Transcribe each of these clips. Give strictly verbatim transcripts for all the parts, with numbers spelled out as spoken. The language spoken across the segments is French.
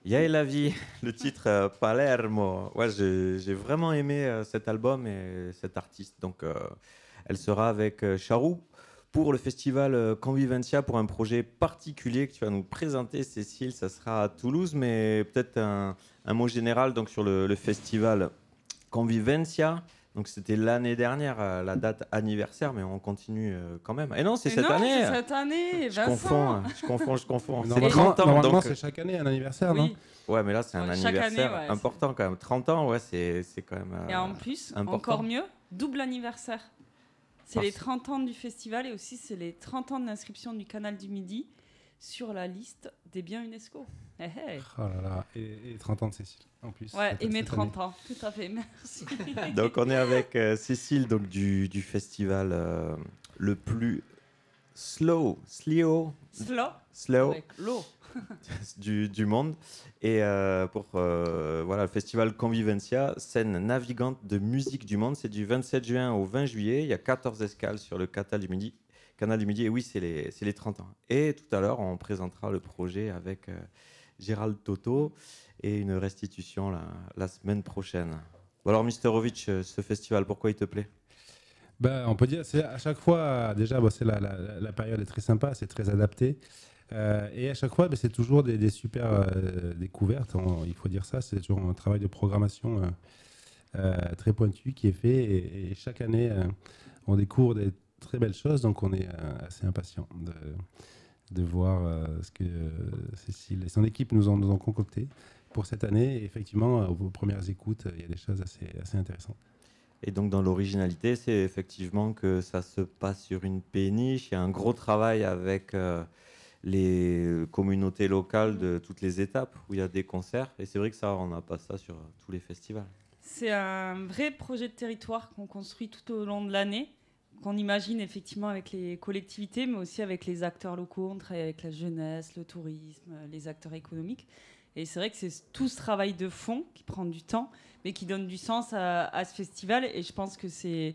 Y'a la vie, le titre euh, Palermo. Ouais, j'ai, j'ai vraiment aimé euh, cet album et cet artiste. Donc, euh, elle sera avec euh, Charou pour le festival euh, Convivencia pour un projet particulier que tu vas nous présenter, Cécile. Ça sera à Toulouse, mais peut-être un, un mot général donc, sur le, le festival Convivencia. Donc, c'était l'année dernière, euh, la date anniversaire, mais on continue euh, quand même. Et non, c'est Et cette non, année. c'est cette année, Je Vincent. confonds, hein, je confonds, je confonds. C'est Normalement, trente ans. normalement Donc... c'est chaque année un anniversaire, Oui. non? Ouais, mais là, c'est un Ouais, chaque anniversaire année, ouais, important quand même. trente ans, ouais, c'est, c'est quand même euh, Et en plus, important. encore mieux, double anniversaire. C'est Parce- les trente ans du festival et aussi c'est les trente ans de l'inscription du Canal du Midi sur la liste des biens UNESCO. Hey, hey. Oh là là, et, et trente ans de Cécile, en plus. Ouais, cette- et mes cette trente année. ans, tout à fait, merci. Donc, on est avec euh, Cécile donc, du, du festival euh, le plus slow, slow, Slow, slow avec l'eau. du, du monde. Et euh, pour euh, voilà, le festival Convivencia, scène navigante de musique du monde, c'est du vingt-sept juin au vingt juillet. Il y a quatorze escales sur le Canal du Midi. Canal du Midi, et oui, c'est les, c'est les trente ans. Et tout à l'heure, on présentera le projet avec euh, Gérald Toto et une restitution la, la semaine prochaine. Bon alors, Misterovic, euh, ce festival, pourquoi il te plaît? Bah, on peut dire, c'est à chaque fois, déjà, bah, c'est la, la, la période est très sympa, c'est très adapté. Euh, et à chaque fois, bah, c'est toujours des, des super euh, découvertes, on- il faut dire ça, c'est toujours un travail de programmation euh, euh, très pointu qui est fait. Et, et chaque année, euh, on découvre des très belles choses, donc on est euh, assez impatient de, de voir euh, ce que euh, Cécile et son équipe nous ont, nous ont concocté pour cette année. Et effectivement, euh, aux premières écoutes, il y a des choses assez, assez intéressantes. Et donc, dans l'originalité, c'est effectivement que ça se passe sur une péniche. Il y a un gros travail avec euh, les communautés locales de toutes les étapes où il y a des concerts. Et c'est vrai que ça, on n'a pas ça sur euh, tous les festivals. C'est un vrai projet de territoire qu'on construit tout au long de l'année, qu'on imagine effectivement avec les collectivités, mais aussi avec les acteurs locaux. On travaille avec la jeunesse, le tourisme, les acteurs économiques. Et c'est vrai que c'est tout ce travail de fond qui prend du temps, mais qui donne du sens à, à ce festival. Et je pense que c'est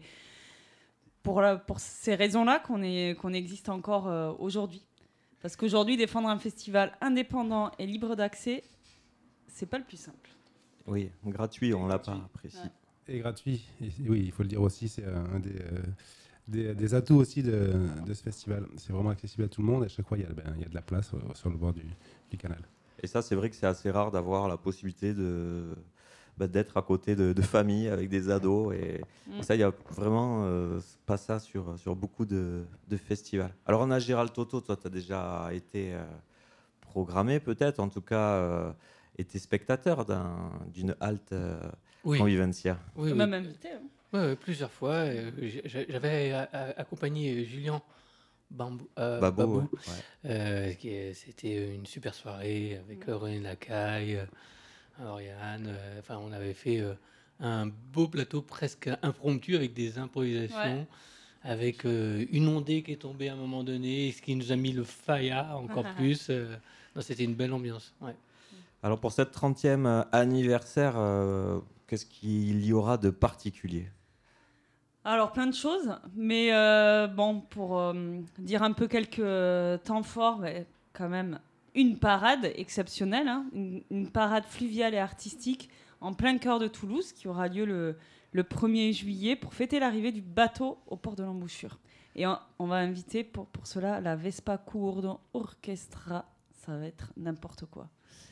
pour, la, pour ces raisons-là qu'on, est, qu'on existe encore euh, aujourd'hui. Parce qu'aujourd'hui, défendre un festival indépendant et libre d'accès, c'est pas le plus simple. Oui, gratuit, on l'a pas apprécié. Ouais. Et gratuit, et, oui, il faut le dire aussi, c'est un des, euh, des, des atouts aussi de, de ce festival. C'est vraiment accessible à tout le monde, et à chaque fois, il y a, ben, il y a de la place euh, sur le bord du, du canal. Et ça, c'est vrai que c'est assez rare d'avoir la possibilité de, bah, d'être à côté de, de familles avec des ados. Et, Mm. et ça, il n'y a vraiment euh, pas ça sur, sur beaucoup de, de festivals. Alors, on a Gérald Toto, toi, tu as déjà été euh, programmé peut-être, en tout cas, euh, été spectateur d'un, d'une halte euh, Oui, Convivencia. oui, oui. Même invité. Hein. Ouais, ouais, plusieurs fois. euh, j'a- J'avais a- a- accompagné Julien Bambou, euh, Babou, Babou, ouais. Ouais. euh, qui est- c'était une super soirée avec euh, René Lacaille, euh, Oriane. euh, Enfin, on avait fait euh, un beau plateau presque impromptu avec des improvisations, Ouais. avec euh, une ondée qui est tombée à un moment donné, ce qui nous a mis le faya encore plus. euh. Non, c'était une belle ambiance. Ouais. Alors, pour cette trentième euh, anniversaire, euh, qu'est-ce qu'il y aura de particulier? Alors, plein de choses, mais euh, bon, pour euh, dire un peu quelques euh, temps forts, ouais, quand même, une parade exceptionnelle, hein, une, une parade fluviale et artistique en plein cœur de Toulouse, qui aura lieu le, le premier juillet pour fêter l'arrivée du bateau au port de l'Embouchure. Et on, on va inviter pour, pour cela la Vespa Courdon Orchestra. Ça va être n'importe quoi.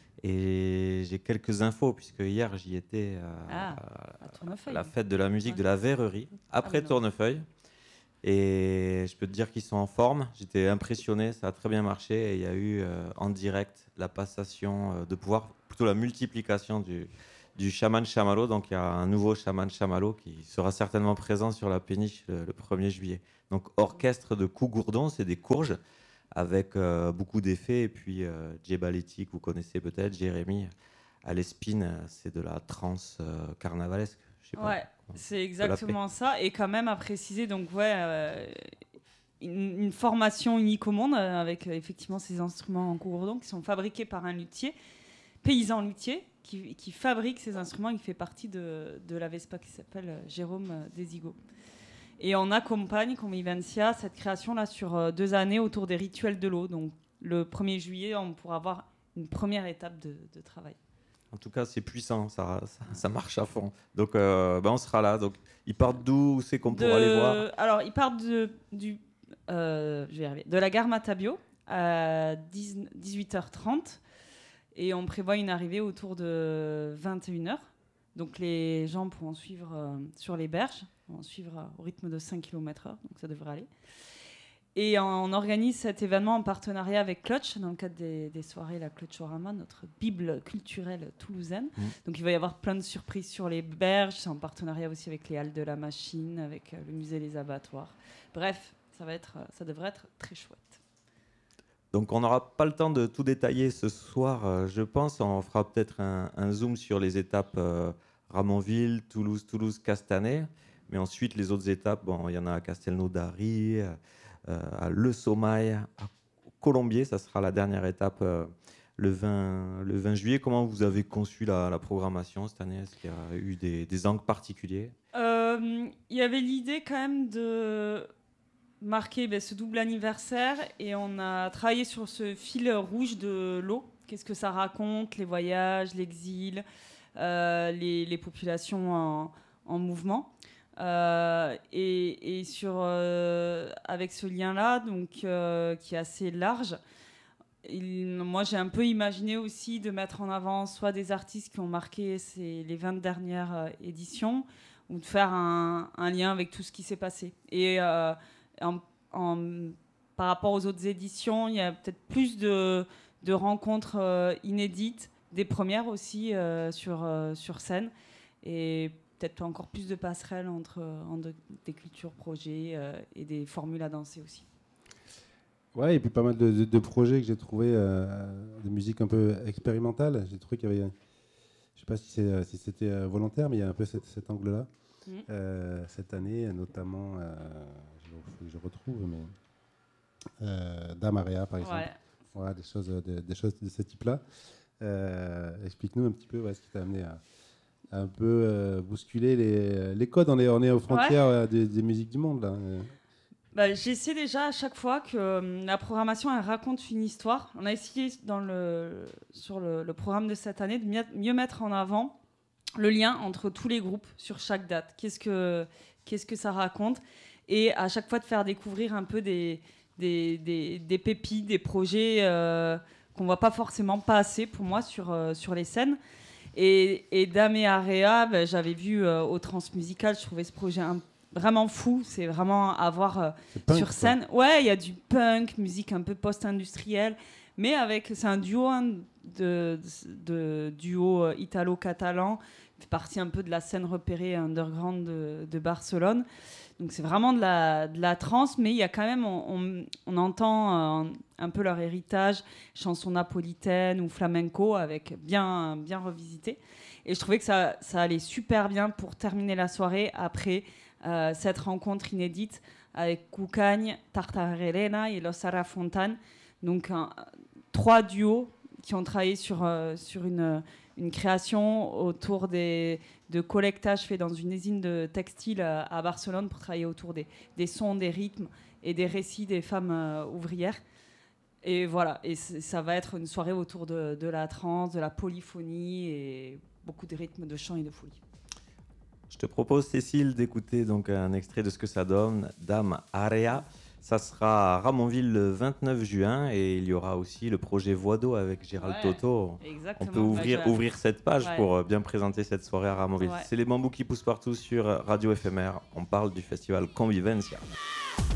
Et j'ai quelques infos, puisque hier, j'y étais euh, Ah, à à Tournefeuille. la fête de la musique Ouais. de la Verrerie, après Ah, mais non. Tournefeuille. Et je peux te dire qu'ils sont en forme. J'étais impressionné, ça a très bien marché. Et il y a eu euh, en direct la passation euh, de pouvoir, plutôt la multiplication du, du chaman chamallow. Donc il y a un nouveau chaman chamallow qui sera certainement présent sur la péniche le, le premier juillet. Donc orchestre de Cougourdon, c'est des courges avec euh, beaucoup d'effets. Et puis euh, Djebaletti, que vous connaissez peut-être, Jérémy à l'espine, euh, c'est de la trance euh, carnavalesque. Je sais pas. Ouais, c'est exactement ça. Et quand même à préciser, donc ouais, euh, une, une formation unique au monde euh, avec euh, effectivement ces instruments en Cougourdon qui sont fabriqués par un luthier, paysan luthier, qui, qui fabrique ces instruments. Il fait partie de, de la Vespa qui s'appelle euh, Jérôme euh, Desigo. Et on accompagne Convivencia cette création là sur euh, deux années autour des rituels de l'eau. Donc le premier juillet, on pourra voir une première étape de, de travail. En tout cas, c'est puissant, ça, ça, ça marche à fond. Donc, euh, ben on sera là. Donc, ils partent d'où? Où c'est qu'on pourra De- les voir? Alors, ils partent de, du, euh, je vais y arriver, de la gare Matabio à dix dix-huit heures trente et on prévoit une arrivée autour de vingt et une heures. Donc, les gens pourront suivre euh, sur les berges, vont suivre euh, au rythme de cinq kilomètres heure, donc ça devrait aller. Et on organise cet événement en partenariat avec Clutch, dans le cadre des, des soirées La Clutchorama, notre bible culturelle toulousaine. Mmh. Donc il va y avoir plein de surprises sur les berges, c'est en partenariat aussi avec les Halles de la Machine, avec euh, le musée Les Abattoirs. Bref, ça, va être, ça devrait être très chouette. Donc on n'aura pas le temps de tout détailler ce soir, euh, je pense. On fera peut-être un, un zoom sur les étapes euh, Ramonville, Toulouse, Toulouse, Castanet. Mais ensuite, les autres étapes, bon, il y en a à Castelnaudary, euh, Euh, à Le Sommeil, à Colombier, ça sera la dernière étape euh, le, vingt, le vingt juillet. Comment vous avez conçu la, la programmation cette année? Est-ce qu'il y a eu des, des angles particuliers? euh, Il y avait l'idée quand même de marquer ben, ce double anniversaire et on a travaillé sur ce fil rouge de l'eau. Qu'est-ce que ça raconte? Les voyages, l'exil, euh, les, les populations en, en mouvement. Euh, et, et sur, euh, avec ce lien-là, donc, euh, qui est assez large, il, moi j'ai un peu imaginé aussi de mettre en avant soit des artistes qui ont marqué ces, les vingt dernières euh, éditions, ou de faire un, un lien avec tout ce qui s'est passé. Et euh, en, en, par rapport aux autres éditions, il y a peut-être plus de, de rencontres euh, inédites, des premières aussi euh, sur, euh, sur scène. Et peut-être encore plus de passerelles entre, entre des cultures projets euh, et des formules à danser aussi. Ouais, et puis pas mal de, de, de projets que j'ai trouvé euh, de musique un peu expérimentale. J'ai trouvé qu'il y avait, je sais pas si, c'est, si c'était euh, volontaire, mais il y a un peu cet, cet angle-là. Mmh. Euh, cette année, notamment, euh, il faut que je retrouve, mais euh, Damaria, par exemple. Ouais. Voilà, des choses de, des choses de ce type-là. Euh, explique-nous un petit peu ouais, ce qui t'a amené à un peu euh, bousculer les, les codes. On est, on est aux frontières ouais. des, des musiques du monde, là. Bah, j'essaie déjà à chaque fois que euh, la programmation elle raconte une histoire. On a essayé dans le, sur le, le programme de cette année de mieux, mieux mettre en avant le lien entre tous les groupes sur chaque date. Qu'est-ce que, qu'est-ce que ça raconte? Et à chaque fois de faire découvrir un peu des, des, des, des pépites, des projets euh, qu'on ne voit pas forcément pas assez pour moi sur, euh, sur les scènes. Et, et Dame et Area, ben, j'avais vu euh, au Transmusical, je trouvais ce projet un, vraiment fou. C'est vraiment à voir euh, punk, sur scène. Quoi. Ouais, il y a du punk, musique un peu post-industrielle, mais avec, c'est un duo, hein, de, de, de duo euh, italo-catalan, fait partie un peu de la scène repérée underground de, de Barcelone. Donc c'est vraiment de la, de la trance, mais il y a quand même, on, on, on entend euh, un peu leur héritage, chansons napolitaines ou flamenco, avec bien, bien revisité. Et je trouvais que ça, ça allait super bien pour terminer la soirée après euh, cette rencontre inédite avec Cucagne, Tartarelena et Los Arafontan. Donc un, trois duos qui ont travaillé sur, euh, sur une, une création autour des, de collectage fait dans une usine de textile à, à Barcelone pour travailler autour des, des sons, des rythmes et des récits des femmes euh, ouvrières. Et voilà, et ça va être une soirée autour de, de la trance, de la polyphonie et beaucoup de rythmes de chant et de folie. Je te propose, Cécile, d'écouter donc un extrait de ce que ça donne, Dame Area. Ça sera à Ramonville le vingt-neuf juin et il y aura aussi le projet Voix d'eau avec Gérald ouais, Toto. Exactement. On peut ouvrir, bah, ouvrir cette page ouais. pour bien présenter cette soirée à Ramonville. Ouais. C'est les bambous qui poussent partout sur Radio Éphémère. On parle du festival Convivencia.